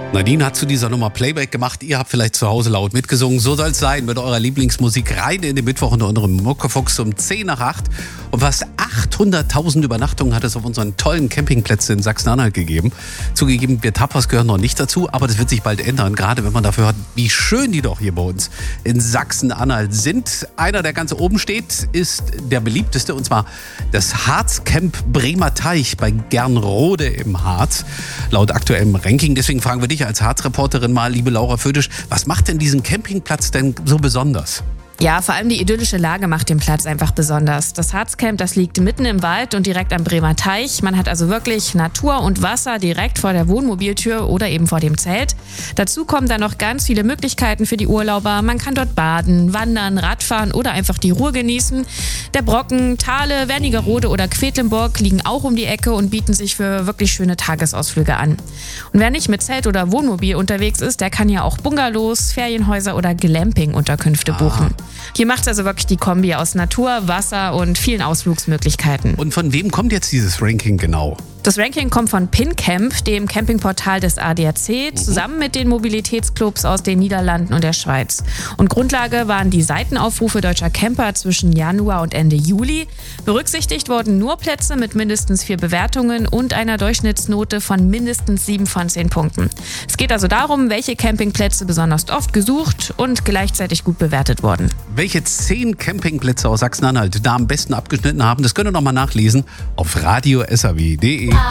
Nadine hat zu dieser Nummer Playback gemacht. Ihr habt vielleicht zu Hause laut mitgesungen. So soll es sein mit eurer Lieblingsmusik rein in den Mittwoch unter unserem Muckefuchs um 10 nach 8. Und fast 800.000 Übernachtungen hat es auf unseren tollen Campingplätzen in Sachsen-Anhalt gegeben. Zugegeben, wir Tapas gehören noch nicht dazu, aber das wird sich bald ändern. Gerade wenn man dafür hört, wie schön die doch hier bei uns in Sachsen-Anhalt sind. Einer, der ganz oben steht, ist der beliebteste, und zwar das Harzcamp Bremer Teich bei Gernrode im Harz. Laut aktuellem Ranking. Deswegen fragen wir dich als Harzreporterin mal, liebe Laura Födisch, was macht denn diesen Campingplatz denn so besonders? Ja, vor allem die idyllische Lage macht den Platz einfach besonders. Das Harzcamp, das liegt mitten im Wald und direkt am Bremer Teich. Man hat also wirklich Natur und Wasser direkt vor der Wohnmobiltür oder eben vor dem Zelt. Dazu kommen dann noch ganz viele Möglichkeiten für die Urlauber. Man kann dort baden, wandern, Radfahren oder einfach die Ruhe genießen. Der Brocken, Thale, Wernigerode oder Quedlinburg liegen auch um die Ecke und bieten sich für wirklich schöne Tagesausflüge an. Und wer nicht mit Zelt oder Wohnmobil unterwegs ist, der kann ja auch Bungalows, Ferienhäuser oder Glamping-Unterkünfte buchen. Hier macht es also wirklich die Kombi aus Natur, Wasser und vielen Ausflugsmöglichkeiten. Und von wem kommt jetzt dieses Ranking genau? Das Ranking kommt von PinCamp, dem Campingportal des ADAC, zusammen mit den Mobilitätsclubs aus den Niederlanden und der Schweiz. Und Grundlage waren die Seitenaufrufe deutscher Camper zwischen Januar und Ende Juli. Berücksichtigt wurden nur Plätze mit mindestens 4 Bewertungen und einer Durchschnittsnote von mindestens 7 von 10 Punkten. Es geht also darum, welche Campingplätze besonders oft gesucht und gleichzeitig gut bewertet wurden. Welche 10 Campingplätze aus Sachsen-Anhalt da am besten abgeschnitten haben, das könnt ihr noch mal nachlesen auf radio.saw.de.